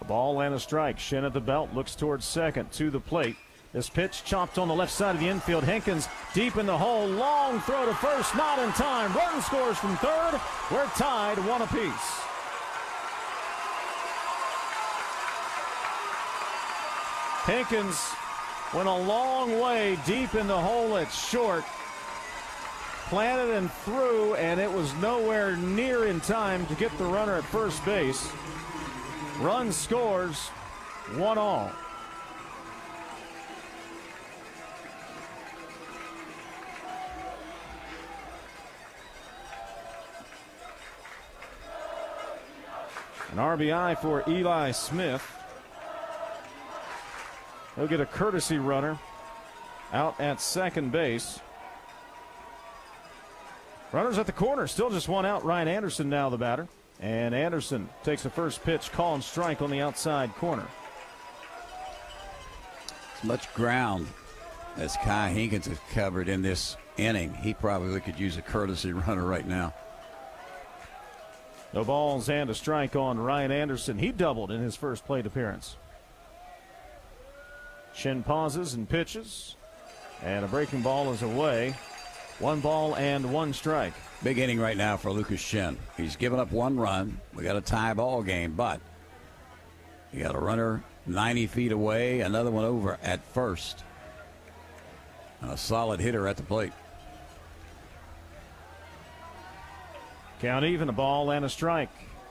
A ball and a strike. Shin at the belt, looks towards second, to the plate. This pitch chopped on the left side of the infield. Hankins deep in the hole. Long throw to first, not in time. Run scores from third. We're tied 1 apiece. Hankins went a long way deep in the hole at short. Planted and threw, and it was nowhere near in time to get the runner at first base. Run scores, 1-all. An RBI for Eli Smith. He'll get a courtesy runner out at second base. Runners at the corner, still just 1 out. Ryan Anderson now the batter. And Anderson takes the first pitch, call and strike on the outside corner. As much ground as Kai Hankins has covered in this inning, he probably could use a courtesy runner right now. No balls and a strike on Ryan Anderson. He doubled in his first plate appearance. Shin pauses and pitches. And a breaking ball is away. 1 ball and 1 strike. Big inning right now for Lucas Shin. He's given up 1 run. We got a tie ball game, but you got a runner 90 feet away, another one over at first. And a solid hitter at the plate. Count even, a ball and a strike.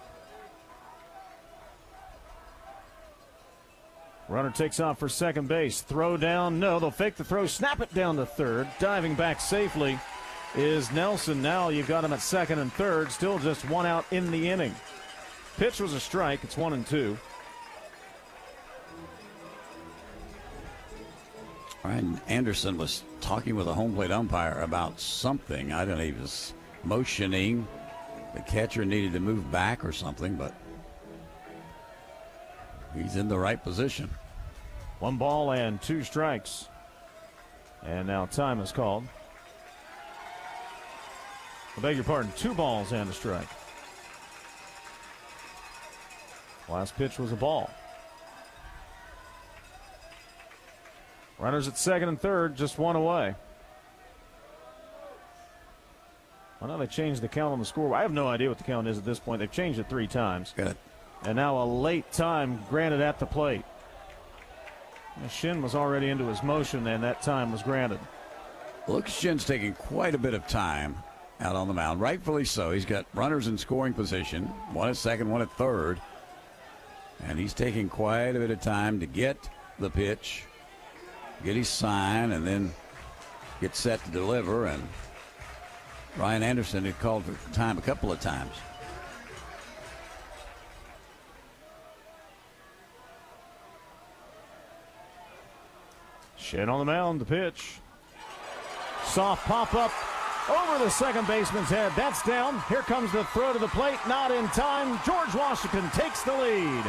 Runner takes off for second base. Throw down, no. They'll fake the throw, snap it down to third. Diving back safely is Nelson. Now you've got him at second and third. Still just 1 out in the inning. Pitch was a strike. It's 1-2. Ryan Anderson was talking with a home plate umpire about something. I don't know, he was motioning. The catcher needed to move back or something, but he's in the right position. 1 ball and 2 strikes. And now time is called. I beg your pardon, 2 balls and a strike. Last pitch was a ball. Runners at second and third, just 1 away. Well, now they changed the count on the score. I have no idea what the count is at this point. They've changed it 3 times. Good. And now a late time granted at the plate. Shin was already into his motion, and that time was granted. Lucas Shin's taking quite a bit of time out on the mound. Rightfully so. He's got runners in scoring position. 1 at second, 1 at third. And he's taking quite a bit of time to get the pitch, get his sign, and then get set to deliver. And Ryan Anderson had called for time a couple of times. Shin on the mound, the pitch. Soft pop-up over the second baseman's head. That's down. Here comes the throw to the plate. Not in time. George Washington takes the lead.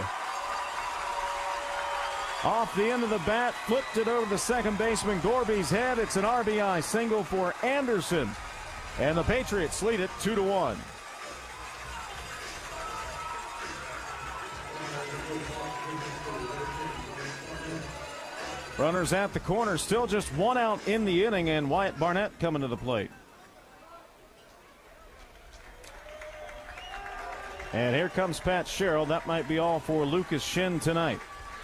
Off the end of the bat, flipped it over the second baseman Gorby's head. It's an RBI single for Anderson. And the Patriots lead it 2-1. Runners at the corner, still just 1 out in the inning, and Wyatt Barnett coming to the plate. And here comes Pat Sherrill. That might be all for Lucas Shin tonight.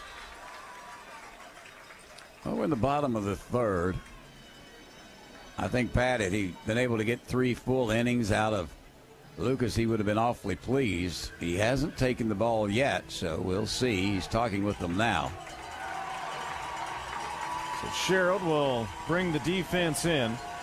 Well, we're in the bottom of the third. I think Pat, had he been able to get 3 full innings out of Lucas, he would have been awfully pleased. He hasn't taken the ball yet, so we'll see. He's talking with them now. So Sherrill will bring the defense in.